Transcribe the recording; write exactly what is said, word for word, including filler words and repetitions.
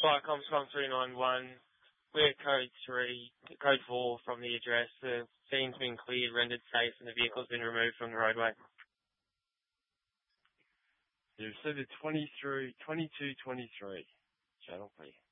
Viacom's com three nine one. We're code three, code four from the address. The scene's been cleared, rendered safe, and the vehicle's been removed from the roadway. You received a twenty-three, twenty-two twenty-three. Channel, please.